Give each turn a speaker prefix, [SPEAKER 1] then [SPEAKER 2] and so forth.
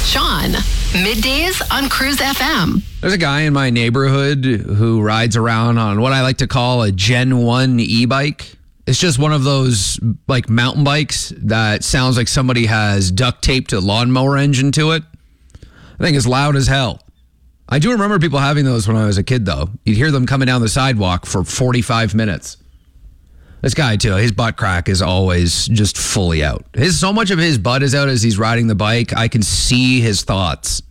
[SPEAKER 1] Sean, middays on Cruise FM.
[SPEAKER 2] There's a guy in my neighborhood who rides around on what I like to call a Gen 1 e-bike. It's just one of those like mountain bikes that sounds like somebody has duct taped a lawnmower engine to it. I think it's loud as hell. I do remember people having those when I was a kid, though. You'd hear them coming down the sidewalk for 45 minutes. This guy, too, his butt crack is always just fully out. So much of his butt is out as he's riding the bike. I can see his thoughts.